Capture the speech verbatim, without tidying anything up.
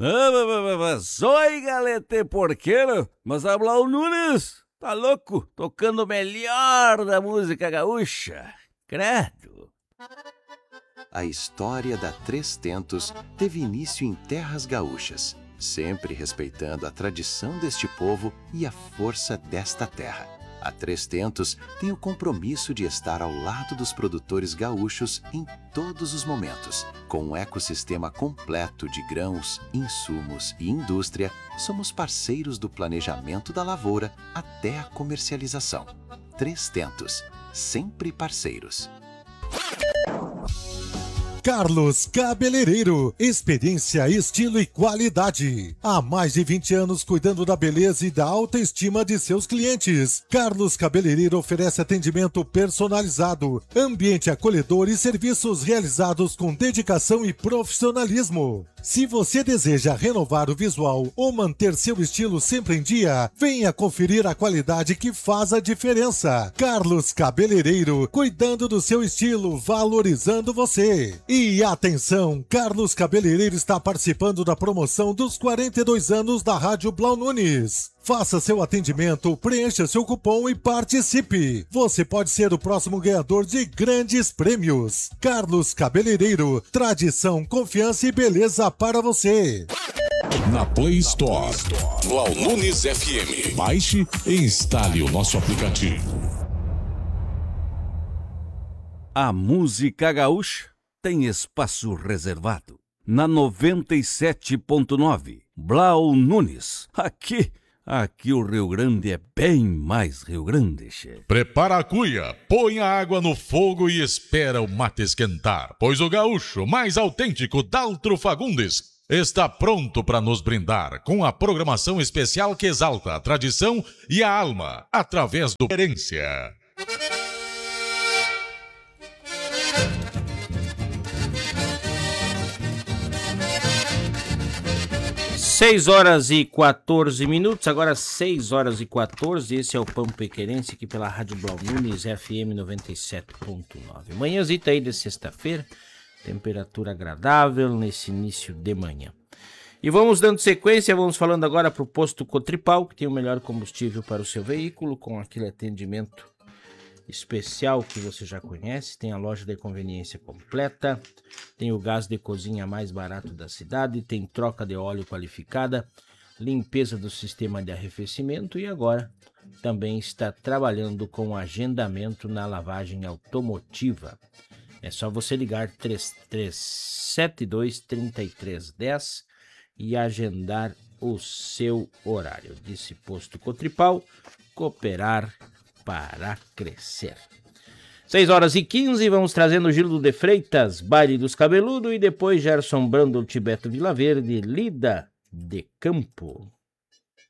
Ah, mas oi, galete porqueiro, mas habla o Nunes, tá louco, tocando o melhor da música gaúcha, credo. A história da Três Tentos teve início em terras gaúchas, sempre respeitando a tradição deste povo e a força desta terra. A Três Tentos tem o compromisso de estar ao lado dos produtores gaúchos em todos os momentos. Com um ecossistema completo de grãos, insumos e indústria, somos parceiros do planejamento da lavoura até a comercialização. Três Tentos, sempre parceiros. Carlos Cabeleireiro, experiência, estilo e qualidade. Há mais de vinte anos cuidando da beleza e da autoestima de seus clientes. Carlos Cabeleireiro oferece atendimento personalizado, ambiente acolhedor e serviços realizados com dedicação e profissionalismo. Se você deseja renovar o visual ou manter seu estilo sempre em dia, venha conferir a qualidade que faz a diferença. Carlos Cabeleireiro, cuidando do seu estilo, valorizando você. E atenção, Carlos Cabeleireiro está participando da promoção dos quarenta e dois anos da Rádio Blau Nunes. Faça seu atendimento, preencha seu cupom e participe. Você pode ser o próximo ganhador de grandes prêmios. Carlos Cabeleireiro, tradição, confiança e beleza para você. Na Play Store, Blau Nunes F M. Baixe e instale o nosso aplicativo. A música gaúcha tem espaço reservado. Na noventa e sete ponto nove, Blau Nunes. Aqui, aqui o Rio Grande é bem mais Rio Grande, che. Prepara a cuia, põe a água no fogo e espera o mate esquentar, pois o gaúcho mais autêntico Daltro Fagundes está pronto para nos brindar com a programação especial que exalta a tradição e a alma através do Querência. seis horas e quatorze minutos, agora seis horas e quatorze, esse é o Pampa e Querência aqui pela Rádio Blau Nunes F M noventa e sete ponto nove. Manhãzita aí de sexta-feira, temperatura agradável nesse início de manhã. E vamos dando sequência, vamos falando agora para o Posto Cotripal, que tem o melhor combustível para o seu veículo, com aquele atendimento especial que você já conhece. Tem a loja de conveniência completa, tem o gás de cozinha mais barato da cidade, tem troca de óleo qualificada, limpeza do sistema de arrefecimento e agora também está trabalhando com agendamento na lavagem automotiva. É só você ligar três três sete dois, três três um zero e agendar o seu horário. Disse Posto Cotripal, cooperar para crescer. seis horas e quinze, vamos trazendo o Gildo de Freitas, Baile dos Cabeludos, e depois Gerson Brando, Tibeto Vila Verde, Lida de Campo.